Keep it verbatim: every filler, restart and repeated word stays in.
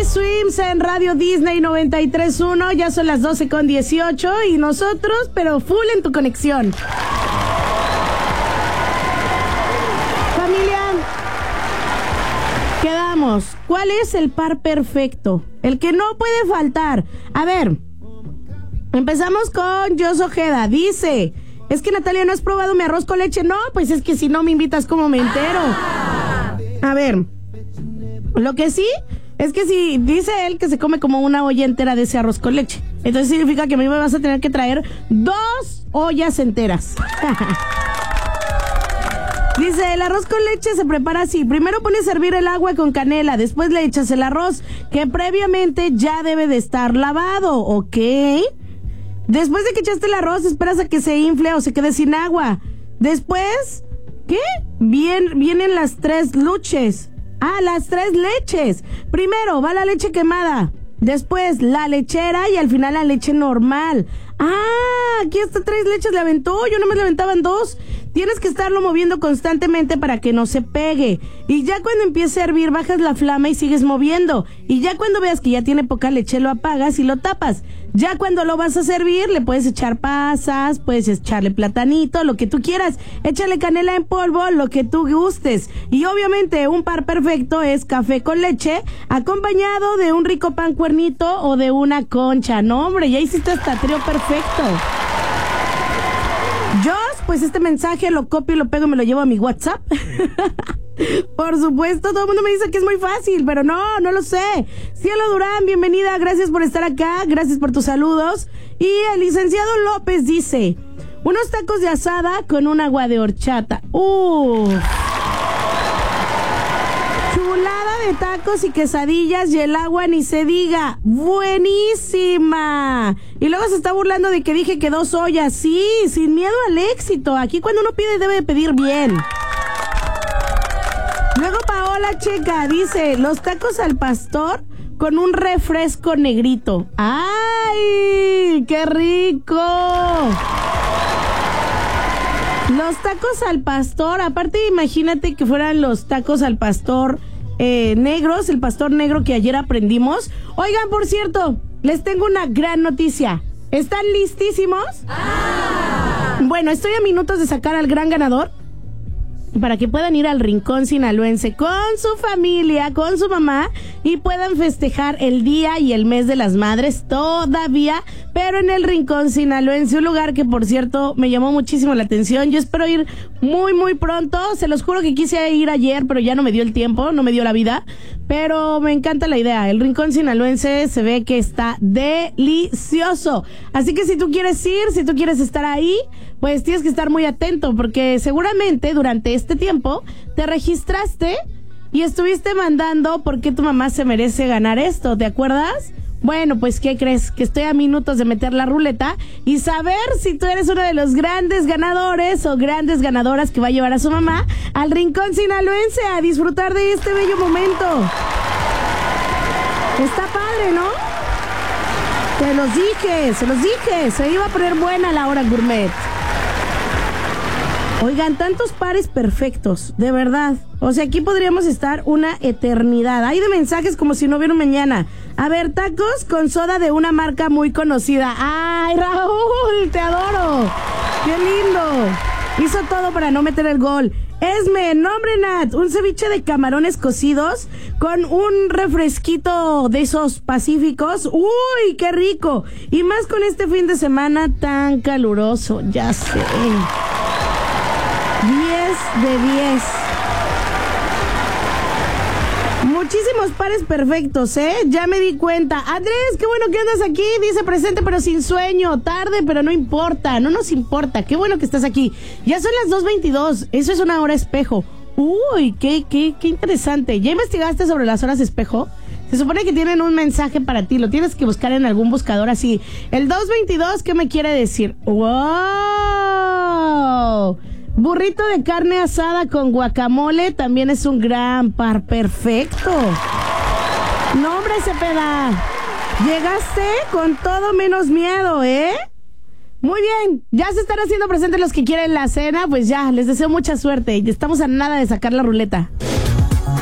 Swims en Radio Disney noventa y tres punto uno. Ya son las doce con dieciocho y nosotros, pero full en tu conexión. Familia, quedamos. ¿Cuál es el par perfecto? El que no puede faltar. A ver, empezamos con Jos Ojeda. Dice, es que Natalia, ¿no has probado mi arroz con leche? No, pues es que si no me invitas, ¿cómo me entero? A ver, lo que sí es que si dice él que se come como una olla entera de ese arroz con leche, entonces significa que a mí me vas a tener que traer dos ollas enteras. Dice, el arroz con leche se prepara así. Primero pones a hervir el agua con canela, después le echas el arroz, que previamente ya debe de estar lavado, ¿ok? Después de que echaste el arroz, esperas a que se infle o se quede sin agua. Después, ¿qué? Bien, vienen las tres leches. Ah, las tres leches. Primero va la leche quemada, después la lechera y al final la leche normal. Ah, aquí hasta tres leches le aventó. Yo nomás le aventaban dos. Tienes que estarlo moviendo constantemente para que no se pegue. Y ya cuando empiece a hervir, bajas la flama y sigues moviendo. Y ya cuando veas que ya tiene poca leche, lo apagas y lo tapas. Ya cuando lo vas a servir, le puedes echar pasas, puedes echarle platanito, lo que tú quieras. Échale canela en polvo, lo que tú gustes. Y obviamente un par perfecto es café con leche, acompañado de un rico pan cuernito o de una concha. No, hombre, ya hiciste hasta trío perfecto. Yo, pues este mensaje lo copio y lo pego y me lo llevo a mi WhatsApp. Por supuesto, todo el mundo me dice que es muy fácil, pero no, no lo sé. Cielo Durán, bienvenida, gracias por estar acá, gracias por tus saludos. Y el licenciado López dice, unos tacos de asada con un agua de horchata. Uff. Chulada de tacos y quesadillas y el agua ni se diga. Buenísima. Y luego se está burlando de que dije que dos ollas. Sí, sin miedo al éxito. Aquí cuando uno pide debe de pedir bien. Luego Paola Checa dice, los tacos al pastor con un refresco negrito. ¡Ay! ¡Qué rico! Los tacos al pastor, aparte imagínate que fueran los tacos al pastor eh, negros, el pastor negro que ayer aprendimos. Oigan, por cierto, les tengo una gran noticia. ¿Están listísimos? ¡Ah! Bueno, estoy a minutos de sacar al gran ganador para que puedan ir al Rincón Sinaloense con su familia, con su mamá y puedan festejar el día y el mes de las madres todavía, pero en el Rincón Sinaloense, un lugar que por cierto me llamó muchísimo la atención. Yo espero ir muy muy pronto, se los juro que quise ir ayer, pero ya no me dio el tiempo, no me dio la vida, pero me encanta la idea. El Rincón Sinaloense se ve que está delicioso, así que si tú quieres ir, si tú quieres estar ahí, pues tienes que estar muy atento, porque seguramente durante este tiempo te registraste y estuviste mandando por qué tu mamá se merece ganar esto, ¿te acuerdas? Bueno, pues ¿qué crees? Que estoy a minutos de meter la ruleta y saber si tú eres uno de los grandes ganadores o grandes ganadoras que va a llevar a su mamá al Rincón Sinaloense a disfrutar de este bello momento. Está padre, ¿no? Se los dije, se los dije, se iba a poner buena la hora gourmet. Oigan, tantos pares perfectos, de verdad. O sea, aquí podríamos estar una eternidad. Hay de mensajes como si no hubiera un mañana. A ver, tacos con soda de una marca muy conocida. ¡Ay, Raúl! ¡Te adoro! ¡Qué lindo! Hizo todo para no meter el gol. Esme, nombre Nat, un ceviche de camarones cocidos con un refresquito de esos pacíficos. ¡Uy, qué rico! Y más con este fin de semana tan caluroso, ya sé. diez de diez. Muchísimos pares perfectos, ¿eh? Ya me di cuenta. Andrés, qué bueno que andas aquí. Dice presente pero sin sueño. Tarde pero no importa. No nos importa. Qué bueno que estás aquí. Ya son las dos veintidós. Eso es una hora espejo. Uy, qué, qué, qué interesante. ¿Ya investigaste sobre las horas espejo? Se supone que tienen un mensaje para ti. Lo tienes que buscar en algún buscador así. El dos veintidós, ¿qué me quiere decir? ¡Wow! Burrito de carne asada con guacamole también es un gran par perfecto. No, hombre, Cepeda. Llegaste con todo menos miedo, ¿eh? Muy bien, ya se están haciendo presentes los que quieren la cena. Pues ya, les deseo mucha suerte. Estamos a nada de sacar la ruleta.